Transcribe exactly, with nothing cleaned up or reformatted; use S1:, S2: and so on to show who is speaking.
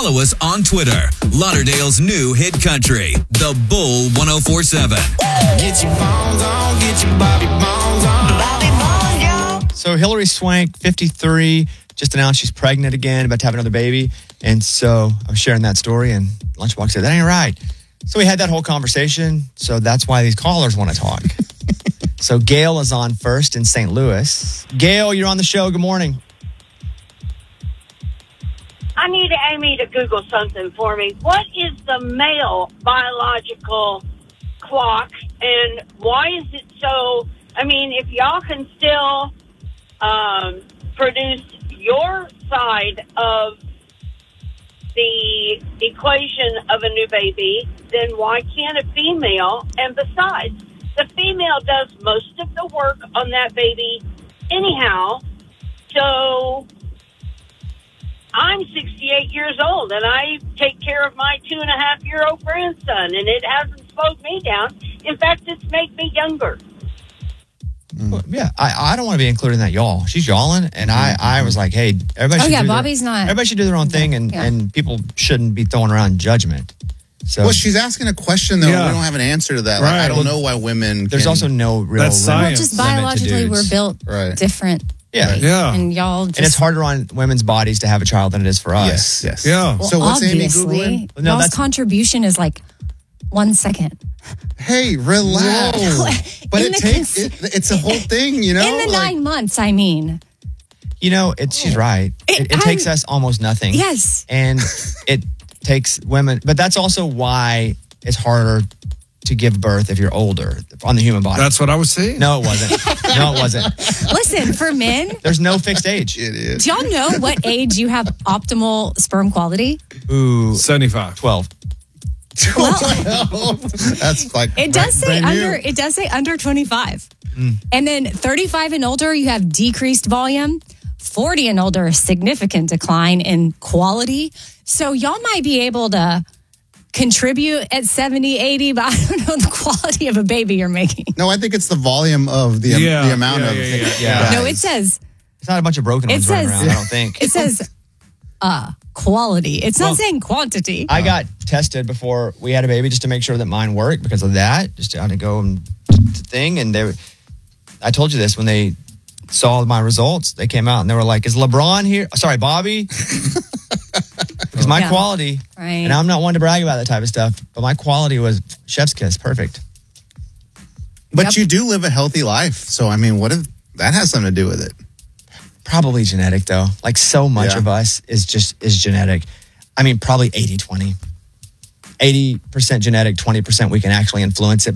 S1: Follow us on Twitter. Lauderdale's new hit country, The Bull ten forty-seven.
S2: Get your bones on, get your Bobby bones on. Bobby bones, yo.
S3: So Hillary Swank, fifty-three, just announced she's pregnant again, about to have another baby. And so I was sharing that story, and Lunchbox said, that ain't right. So we had that whole conversation. So that's why these callers want to talk. So Gail is on first in Saint Louis. Gail, you're on the show. Good morning.
S4: I need Amy to Google something for me. What is the male biological clock, and why is it so? I mean, if y'all can still um, produce your side of the equation of a new baby, then why can't a female? And besides, the female does most of the work on that baby anyhow. So I'm sixty-eight years old, and I take care of my two and a half year old grandson, and it hasn't slowed me down. In fact, it's made me younger.
S3: Well, yeah, I, I don't want to be included in that y'all. She's y'alling, and I, I was like, hey, everybody
S5: Oh,
S3: should
S5: yeah,
S3: do
S5: Bobby's
S3: their,
S5: not-
S3: Everybody should do their own thing, and,
S5: Yeah.
S3: and people shouldn't be throwing around judgment. So
S6: Well, she's asking a question, though.
S7: Yeah.
S6: We don't have an answer to that. Like,
S7: Right.
S6: I don't
S7: Well,
S6: know why women
S3: there's
S6: can-
S3: also no real
S7: That's
S3: limit,
S5: Well,
S7: science.
S5: just
S3: limit to
S5: biologically, we're
S3: dudes.
S5: built
S6: Right.
S5: different.
S3: Yeah.
S7: Yeah.
S5: And y'all just...
S3: And it's harder on women's bodies to have a child than it is for us.
S6: Yes, yes.
S7: Yeah.
S5: Well,
S6: So what's Amy
S5: obviously,
S6: Googling?
S3: No,
S5: y'all's
S3: that's-
S5: contribution is like one second.
S6: Hey, relax.
S5: Whoa.
S6: But
S5: In
S6: it
S5: the
S6: takes,
S5: cons-
S6: it, it's a whole thing, you know?
S5: In the
S6: Like,
S5: nine months, I mean.
S3: You know, it's she's right. It,
S5: It-
S3: it takes
S5: I'm-
S3: us almost nothing.
S5: Yes.
S3: And it takes women, but that's also why it's harder to give birth if you're older on the human body.
S7: That's what I was saying.
S3: no, it wasn't. No, it wasn't.
S5: Listen, for men,
S3: There's no fixed age.
S6: it is.
S5: do y'all know what age you have optimal sperm quality?
S3: Ooh,
S7: seventy-five.
S3: twelve.
S5: Well,
S6: That's like
S5: it does say
S6: brand new.
S5: under. It does say under twenty-five,
S3: Mm.
S5: and then thirty-five and older, you have decreased volume. forty and older, a significant decline in quality. So y'all might be able to contribute at seventy, eighty, but I don't know the quality of a baby you're making.
S6: No, I think it's the volume of the,
S7: Yeah,
S6: the amount
S7: yeah,
S6: of.
S7: yeah, yeah,
S3: yeah.
S6: guys.
S5: No, it says
S3: It's not a bunch of broken
S5: It
S3: ones running
S5: says-
S3: around, I don't think.
S5: it says uh quality. It's not
S3: Well,
S5: saying quantity.
S3: I got tested before we had a baby just to make sure that mine worked because of that. Just had to go and thing. And they, I told you this when they saw my results. They came out and they were like, "Is LeBron here? Sorry, Bobby." Because my
S5: Yeah.
S3: quality,
S5: Right.
S3: and I'm not one to brag about that type of stuff, but my quality was chef's kiss, perfect.
S6: But
S5: Yep.
S6: you do live a healthy life. So, I mean, what if that has something to do with it?
S3: Probably genetic though. Like so much
S6: Yeah.
S3: of us is just is genetic. I mean, probably eighty twenty. eighty percent genetic, twenty percent we can actually influence it.